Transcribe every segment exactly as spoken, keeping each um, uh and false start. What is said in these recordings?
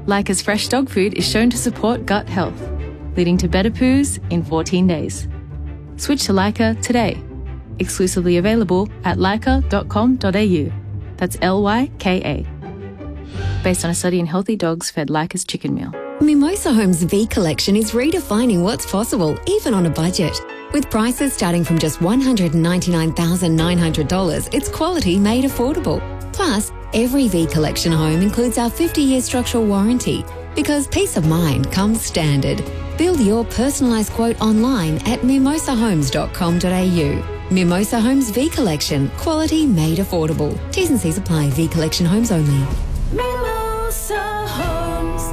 Leica's fresh dog food is shown to support gut health, leading to better poos in fourteen days. Switch to Leica today. Exclusively available at leica dot com dot a u. That's L Y K A. Based on a study in healthy dogs fed Leica's chicken meal. Mimosa Homes V Collection is redefining what's possible, even on a budget. With prices starting from just one hundred ninety-nine thousand nine hundred dollars, it's quality made affordable. Plus, every V Collection home includes our fifty-year structural warranty, because peace of mind comes standard. Build your personalised quote online at mimosa homes dot com dot a u. Mimosa Homes V Collection. Quality made affordable. T's and C's apply. V Collection homes only. Mimosa Homes.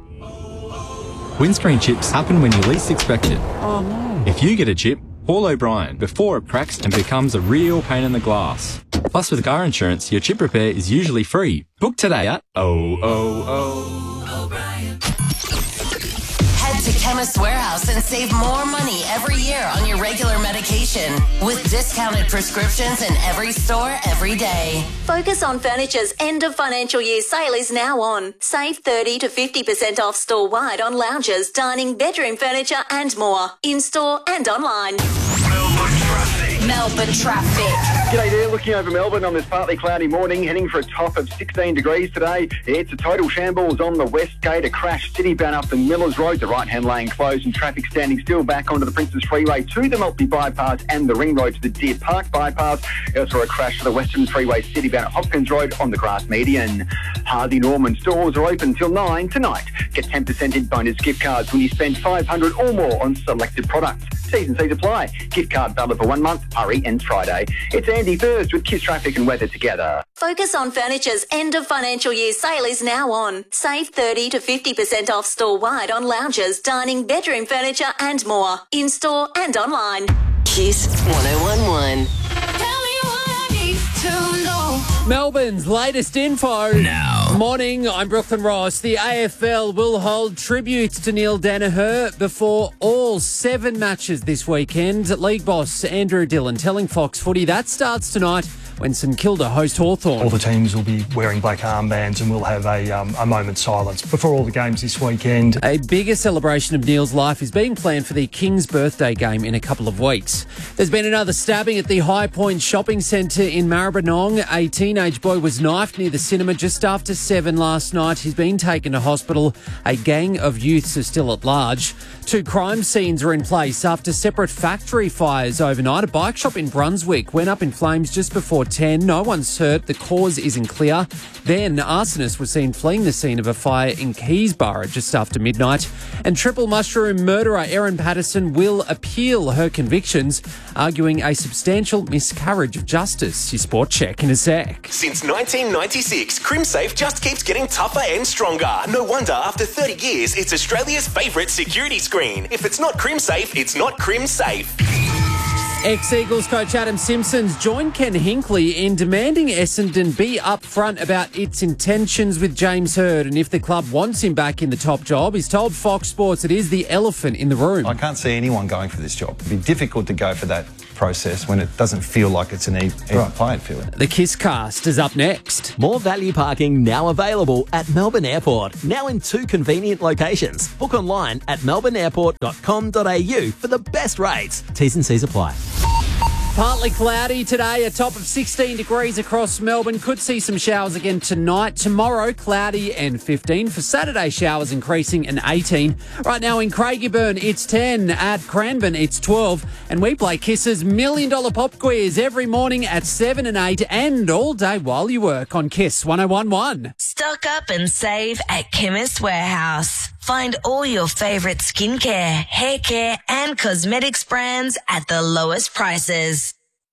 Windscreen chips happen when you least expect it. Oh no. If you get a chip, call O'Brien before it cracks and becomes a real pain in the glass. Plus, with car insurance, your chip repair is usually free. Book today at oh oh oh. O'Brien. Head to Chemist Warehouse and save more money every year on your regular medication with discounted prescriptions in every store every day. Focus on Furniture's end of financial year sale is now on. Save thirty to fifty percent off store-wide on lounges, dining, bedroom furniture and more. In-store and online. Melbourne traffic. Melbourne traffic. G'day there, looking over Melbourne on this partly cloudy morning, heading for a top of sixteen degrees today. It's a total shambles on the West Gate, a crash city-bound up the Millers Road, the right-hand lane closed and traffic standing still back onto the Princes Freeway to the Maltby Bypass and the Ring Road to the Deer Park Bypass. Also a crash to the Western Freeway city-bound at Hopkins Road on the Grass Median. Harvey Norman stores are open till nine tonight. Get ten percent in bonus gift cards when you spend five hundred dollars or more on selected products. T's and C's apply. Gift card valid for one month. Hurry ends Friday. It's Andy First with Kiss Traffic and Weather together. Focus on Furniture's end of financial year sale is now on. Save thirty to fifty percent off store-wide on lounges, dining, bedroom furniture and more. In-store and online. Kiss one oh one one. Tell me what I need to know. Melbourne's latest info. Now. Morning, I'm Brooklyn Ross. The A F L will hold tribute to Neil Danaher before all seven matches this weekend. League boss Andrew Dillon telling Fox Footy that starts tonight when St Kilda host Hawthorn. All the teams will be wearing black armbands and we'll have a, um, a moment's silence before all the games this weekend. A bigger celebration of Neil's life is being planned for the King's birthday game in a couple of weeks. There's been another stabbing at the High Point Shopping Centre in Maribyrnong. A teenage boy was knifed near the cinema just after seven last night. He's been taken to hospital. A gang of youths are still at large. Two crime scenes are in place after separate factory fires overnight. A bike shop in Brunswick went up in flames just before ten. No one's hurt. The cause isn't clear. Then, arsonist was seen fleeing the scene of a fire in Keysborough just after midnight. And triple mushroom murderer Erin Patterson will appeal her convictions, arguing a substantial miscarriage of justice. Your sport check in a sec. Since nineteen ninety-six, CrimSafe just keeps getting tougher and stronger. No wonder after thirty years, it's Australia's favourite security screen. If it's not CrimSafe, it's not CrimSafe. Ex-Eagles coach Adam Simpson's joined Ken Hinkley in demanding Essendon be upfront about its intentions with James Hird, and if the club wants him back in the top job, he's told Fox Sports it is the elephant in the room. I can't see anyone going for this job. It'd be difficult to go for that process when it doesn't feel like it's an even right. playing field. The Kiss Cast is up next. More value parking now available at Melbourne Airport, now in two convenient locations. Book online at melbourne airport dot com dot a u for the best rates. T's and C's apply. Partly cloudy today, a top of sixteen degrees across Melbourne. Could see some showers again tonight. Tomorrow, cloudy and fifteen. For Saturday, showers increasing and eighteen. Right now in Craigieburn, it's ten. At Cranbourne, it's twelve. And we play Kiss's Million Dollar Pop Quiz every morning at seven and eight and all day while you work on Kiss one oh one one. Stock up and save at Chemist Warehouse. Find all your favourite skincare, hair care and cosmetics brands at the lowest prices.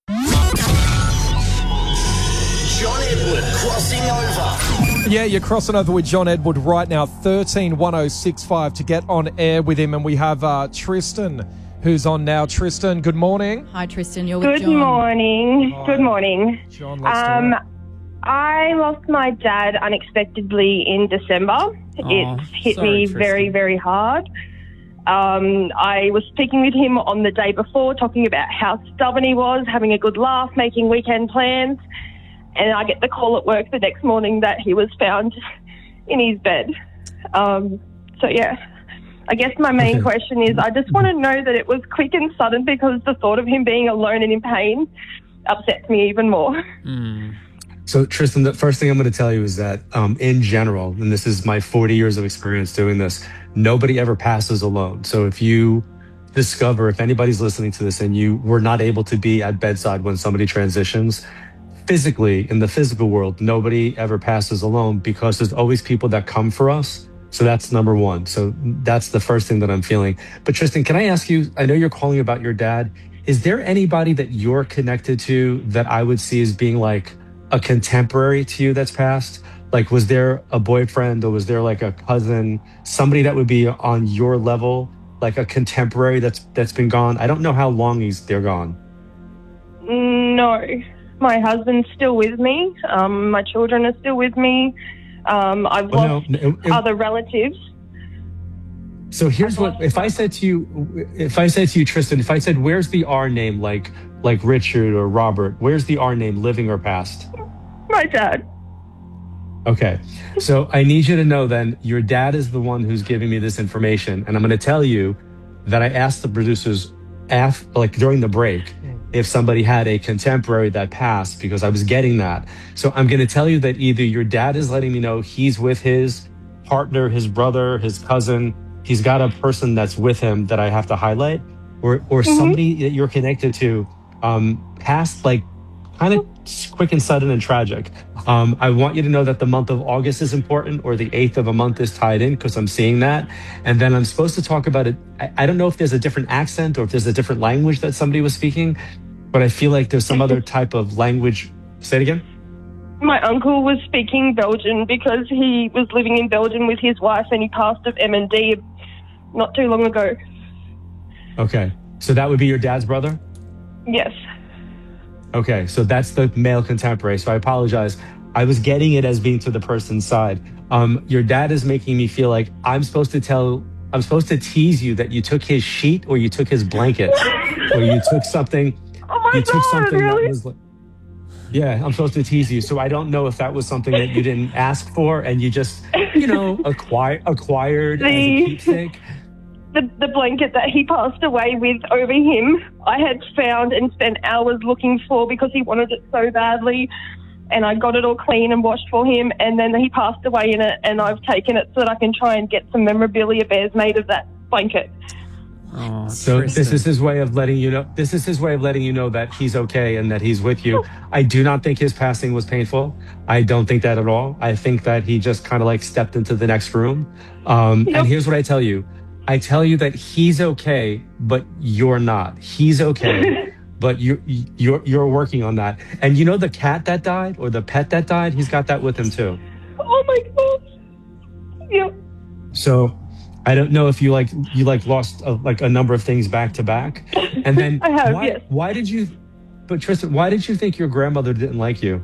John Edward crossing over. Yeah, you're crossing over with John Edward right now, thirteen one oh six five to get on air with him. And we have uh, Tristan, who's on now. Tristan, good morning. Hi, Tristan. You're with Good John. morning. Hi. Good morning. John, let's Um, do it. I lost my dad unexpectedly in December. It hit sorry, me Tristan. very, very hard. Um, I was speaking with him on the day before, talking about how stubborn he was, having a good laugh, making weekend plans. And I get the call at work the next morning that he was found in his bed. Um, so, yeah, I guess my main Okay. question is I just want to know that it was quick and sudden because the thought of him being alone and in pain upsets me even more. So, Tristan, the first thing I'm going to tell you is that, um, in general, and this is my forty years of experience doing this, nobody ever passes alone. So, if you discover, if anybody's listening to this and you were not able to be at bedside when somebody transitions, physically, in the physical world, nobody ever passes alone because there's always people that come for us. So, that's number one. So, that's the first thing that I'm feeling. But, Tristan, can I ask you, I know you're calling about your dad. Is there anybody that you're connected to that I would see as being like a contemporary to you that's passed? Like, was there a boyfriend or was there like a cousin, somebody that would be on your level, like a contemporary that's that's been gone? I don't know how long he's they're gone. No, my husband's still with me. Um, my children are still with me. Um, I've Well, no, lost no, it- other relatives. So here's what, if I said to you, if I said to you, Tristan, if I said, where's the R name, like like Richard or Robert, where's the R name, living or past? My dad. Okay. So I need you to know then your dad is the one who's giving me this information. And I'm going to tell you that I asked the producers af- like during the break if somebody had a contemporary that passed because I was getting that. So I'm going to tell you that either your dad is letting me know he's with his partner, his brother, his cousin. He's got a person that's with him that I have to highlight, or or Mhm. somebody that you're connected to um, passed like kind of quick and sudden and tragic. Um, I want you to know that the month of August is important, or the eighth of a month is tied in because I'm seeing that. And then I'm supposed to talk about it. I, I don't know if there's a different accent or if there's a different language that somebody was speaking, but I feel like there's some other type of language. Say it again. My uncle was speaking Belgian because he was living in Belgium with his wife and he passed of M and D not too long ago. Okay. So that would be your dad's brother? Yes. Okay, so that's the male contemporary. So I apologize. I was getting it as being to the person's side. Um, your dad is making me feel like I'm supposed to tell, I'm supposed to tease you that you took his sheet or you took his blanket or you took something. Oh my you took God, something really? that was like, yeah, I'm supposed to tease you. So I don't know if that was something that you didn't ask for and you just, you know, acquire, acquired as a The- keepsake. The, the blanket that he passed away with over him, I had found and spent hours looking for because he wanted it so badly. And I got it all clean and washed for him. And then he passed away in it. And I've taken it so that I can try and get some memorabilia bears made of that blanket. Oh, So this is his way of letting you know. This is his way of letting you know that he's okay and that he's with you. I do not think his passing was painful. I don't think that at all. I think that he just kind of like stepped into the next room. Um, Yep. And here's what I tell you: I tell you that he's okay, but you're not. He's okay, but you're you're you're working on that. And you know the cat that died or the pet that died, he's got that with him too. Oh my God. Yep. So I don't know if you like you like lost uh, like a number of things back to back, and then I have, why, yes. why did you? But Tristan, why did you think your grandmother didn't like you?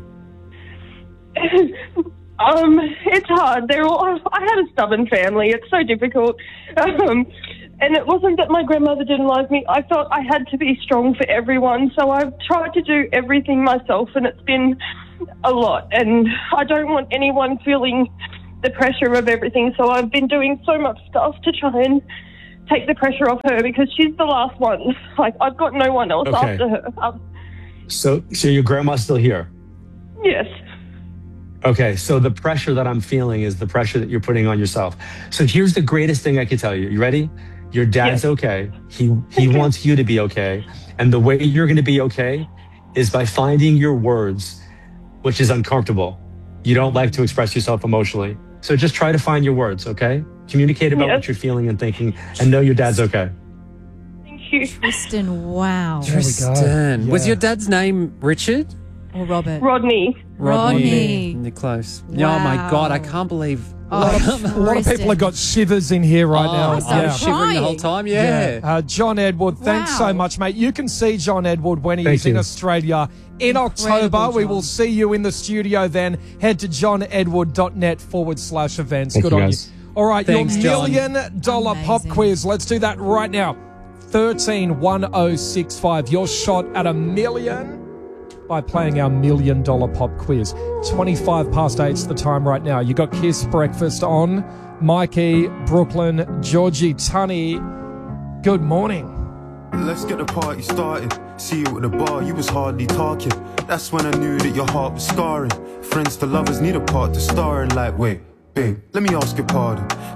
Um, it's hard. They're all, I had a stubborn family. It's so difficult. Um, and it wasn't that my grandmother didn't like me. I felt I had to be strong for everyone. So I've tried to do everything myself and it's been a lot. And I don't want anyone feeling the pressure of everything. So I've been doing so much stuff to try and take the pressure off her because she's the last one. Like, I've got no one else Okay. after her. Um, So, so your grandma's still here. yes. Okay, so the pressure that I'm feeling is the pressure that you're putting on yourself. So here's the greatest thing I can tell you. You ready? Your dad's okay. He he wants you to be okay. And the way you're going to be okay is by finding your words, which is uncomfortable. You don't like to express yourself emotionally. So just try to find your words, okay? Communicate about Yes. what you're feeling and thinking and know your dad's okay. Thank you. Tristan, wow. Tristan. Was your dad's name Richard? Or Robert? Rodney. Rodney. You're close. Yeah, oh my God, I Wow. can't believe. A lot, of, a lot of people have got shivers in here right Oh, now. I was shivering the whole time, yeah. Uh, John Edward, thanks Wow. so much, mate. You can see John Edward when he Thank is in you. Australia in Incredible, October. We John. will see you in the studio then. Head to johnedward.net forward slash events. Thank Good you, on guys. you. All right, Thanks, your John. million dollar pop Amazing. quiz. Let's do that right now. thirteen one oh six five. Your shot at a million by playing our million dollar pop quiz. twenty-five past eight's the time right now. You got Kiss Breakfast on. Mikey, Brooklyn, Georgie, Tunny. Good morning. Let's get the party started. See you at the bar, you was hardly talking. That's when I knew that your heart was scarring. Friends to lovers need a part to star in. Like, wait, babe, let me ask your pardon.